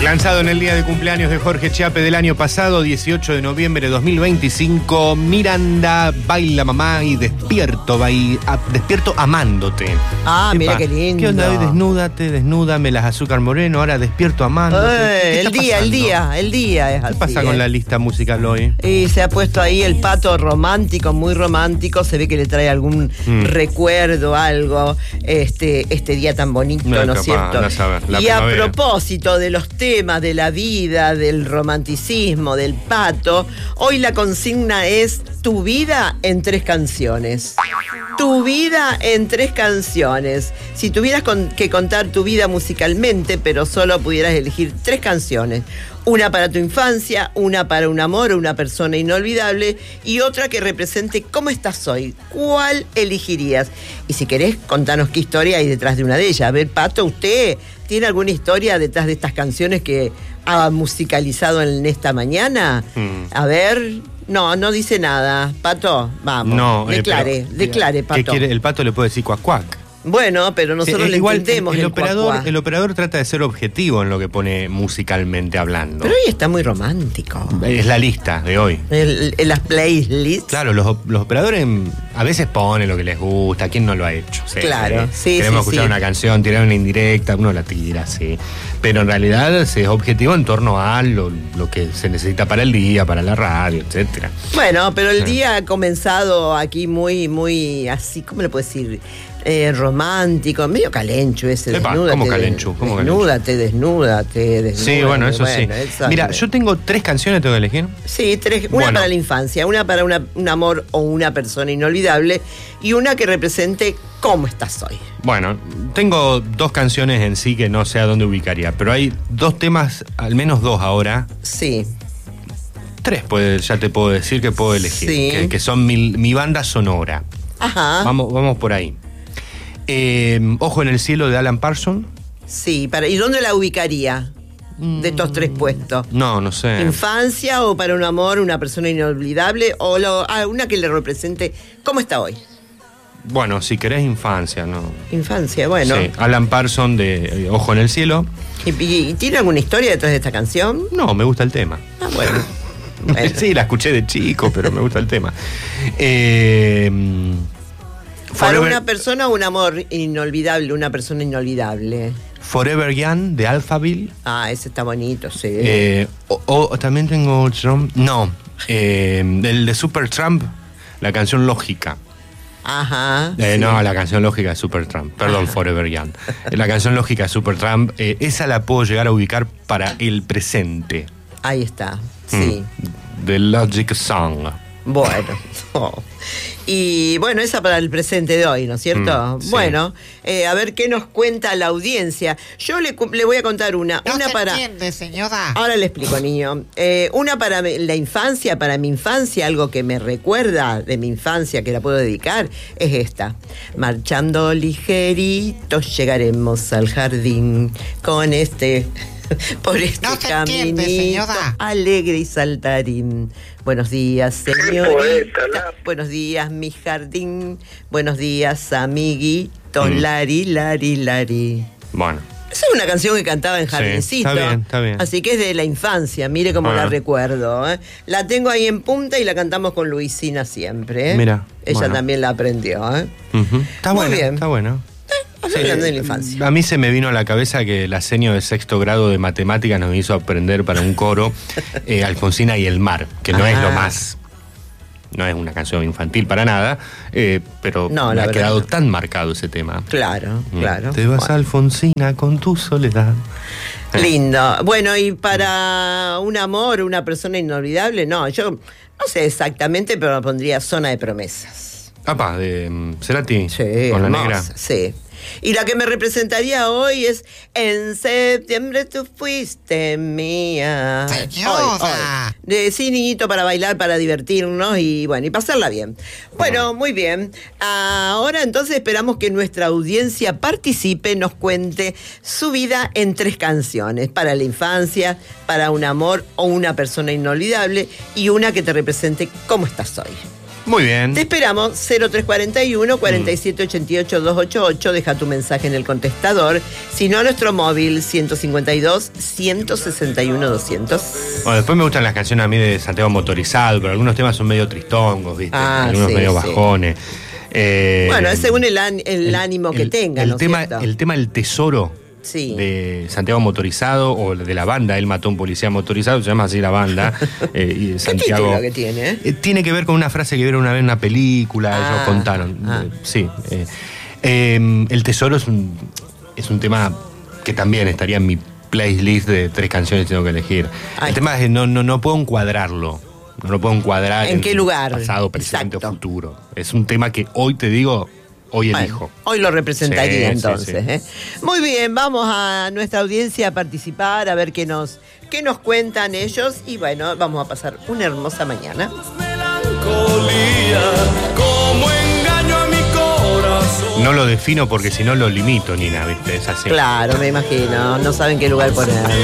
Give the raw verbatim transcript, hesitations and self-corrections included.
Lanzado en el día de cumpleaños de Jorge Chiappe del año pasado, dieciocho de noviembre de dos mil veinticinco, Miranda, Baila Mamá y Despierto, bail, a, Despierto Amándote. Ah, Epa, mira qué lindo. ¿Qué onda hoy? Desnúdate, desnúdame las Azúcar Moreno, ahora Despierto Amándote. Eh, el día, el día, el día es así. ¿Qué pasa con eh? la lista musical hoy? Y se ha puesto ahí el Pato romántico, muy romántico. Se ve que le trae algún mm. recuerdo, algo, este, este día tan bonito, no, ¿no es cierto? No saber, y primavera. A propósito de los temas de la vida, del romanticismo, del Pato, hoy la consigna es tu vida en tres canciones. Tu vida en tres canciones. Si tuvieras con, que contar tu vida musicalmente, pero solo pudieras elegir tres canciones. Una para tu infancia, una para un amor o una persona inolvidable y otra que represente cómo estás hoy. ¿Cuál elegirías? Y si querés, contanos qué historia hay detrás de una de ellas. A ver, Pato, ¿usted tiene alguna historia detrás de estas canciones que ha musicalizado en esta mañana? Mm. A ver... No, no dice nada. Pato, vamos. No, declare, eh, pero, declare, Pato. ¿Qué quiere? El Pato le puede decir cuac cuac. Bueno, pero nosotros sí, le igual entendemos el, el, el operador, cuac cuac. El operador trata de ser objetivo en lo que pone musicalmente hablando. Pero hoy está muy romántico. Es la lista de hoy. El, el, las playlists. Claro, los, los operadores a veces ponen lo que les gusta. ¿Quién no lo ha hecho? Sí, claro, sí, Queremos sí, escuchar sí. una canción, tirar una indirecta, uno la tira, sí. Pero en realidad es objetivo en torno a lo, lo que se necesita para el día, para la radio, etcétera. Bueno, pero el sí. día ha comenzado aquí muy, muy así, ¿cómo le puedo decir? Eh, romántico, medio calencho ese. Epa, desnúdate, ¿cómo calencho? ¿Cómo desnúdate, desnúdate, desnúdate. Sí, bueno, eso bueno, sí. Exacto. Mira, yo tengo tres canciones, tengo que elegir. Sí, tres. Una bueno. para la infancia, una para una, un amor o una persona inolvidable y una que represente cómo estás hoy. Bueno, tengo dos canciones en sí que no sé a dónde ubicaría, pero hay dos temas, al menos dos ahora. Sí. Tres, pues ya te puedo decir que puedo elegir, sí. que, que son mi, mi banda sonora. Ajá. Vamos, vamos por ahí. Eh, Ojo en el cielo de Alan Parsons. Sí, para, ¿y dónde la ubicaría? De estos tres puestos. No, no sé. ¿Infancia o para un amor, una persona inolvidable? O lo, ah, una que le represente cómo está hoy. Bueno, si querés infancia, ¿no? Infancia, bueno. Sí, Alan Parsons de eh, Ojo en el cielo. ¿Y, y, ¿Y tiene alguna historia detrás de esta canción? No, me gusta el tema. Ah, bueno. bueno. Sí, la escuché de chico, pero me gusta el tema. Eh... Para Forever, una persona, un amor inolvidable, una persona inolvidable. Forever Young, de Alphaville. Ah, ese está bonito, sí. Eh, o, o también tengo Trump. No, eh, el de Supertramp, la canción Lógica. Ajá. Eh, sí. No, la canción Lógica de Supertramp. Perdón, Ajá. Forever Young. La canción Lógica de Supertramp, eh, esa la puedo llegar a ubicar para el presente. Ahí está, sí. Mm, The Logic Song. Bueno. Oh. Y bueno, esa para el presente de hoy, ¿no es cierto? Mm, sí. Bueno, eh, a ver qué nos cuenta la audiencia. Yo le, le voy a contar una. No una se para. entiende, señora. Ahora le explico, niño. Eh, una para la infancia, para mi infancia, algo que me recuerda de mi infancia, que la puedo dedicar, es esta. Marchando ligeritos llegaremos al jardín con este... Por este no se caminito entiende, alegre y saltarín. Buenos días, señorita. Buenos días, mi jardín. Buenos días, amiguito. Mm. Lari, lari, lari. Bueno. Esa es una canción que cantaba en Jardincito. Sí, está bien, está bien. Así que es de la infancia, mire cómo bueno. la recuerdo. ¿eh? La tengo ahí en punta y la cantamos con Luisina siempre. ¿eh? Mira. Ella bueno. también la aprendió. ¿eh? Uh-huh. Está Muy bueno, bien. Está bueno. Sí, de la infancia. A mí se me vino a la cabeza que la seño de sexto grado de matemáticas nos hizo aprender para un coro eh, Alfonsina y el mar, que no ah. es lo más, no es una canción infantil para nada, eh, pero no, me ha quedado no. tan marcado ese tema. Claro, mm. claro. Te vas bueno. Alfonsina con tu soledad. Lindo. Bueno, y para un amor, una persona inolvidable, no, yo no sé exactamente, pero me pondría Zona de Promesas. Apa, de um, Cerati. Sí, con la hermosa, negra. Sí. Y la que me representaría hoy es En septiembre tú fuiste mía. Señora. Hoy, hoy. De, sí, niñito, para bailar, para divertirnos y bueno, y pasarla bien. Bueno, muy bien. Ahora entonces esperamos que nuestra audiencia participe, nos cuente su vida en tres canciones. Para la infancia, para un amor o una persona inolvidable y una que te represente cómo estás hoy. Muy bien. Te esperamos cero tres cuatro uno, cuatro siete ocho ocho, dos ocho ocho. Deja tu mensaje en el contestador. Si no, nuestro móvil ciento cincuenta y dos, ciento sesenta y uno, doscientos. Bueno, después me gustan las canciones a mí de Santiago Motorizado, pero algunos temas son medio tristongos, ¿viste? Ah, algunos sí, medio sí. bajones. Eh, Bueno, es según el, an- el, el ánimo que el, tenga, el ¿no es tema, cierto? el tema El Tesoro. Sí. De Santiago Motorizado o de la banda Él mató a un policía motorizado, se llama así la banda. eh, y ¿Qué Santiago, título que tiene? Eh? Eh, tiene que ver con una frase que vieron una vez en una película, Ah, ellos contaron. ah. Eh, sí. Eh, eh, El Tesoro es un, es un tema que también estaría en mi playlist de tres canciones que tengo que elegir. Ay. El tema es que no, no, no puedo encuadrarlo. No lo puedo encuadrar ¿En qué lugar? Pasado, presente Exacto. o futuro. Es un tema que hoy te digo, hoy Bueno, elijo. hoy lo representaría Sí, sí, entonces. sí. ¿eh? Muy bien, vamos a nuestra audiencia a participar, a ver qué nos, qué nos cuentan ellos. Y bueno, vamos a pasar una hermosa mañana. Melancolía, como engaño a mi corazón. No lo defino porque si no lo limito, Nina, ¿viste? Es así. Claro, me imagino. No saben qué lugar poner.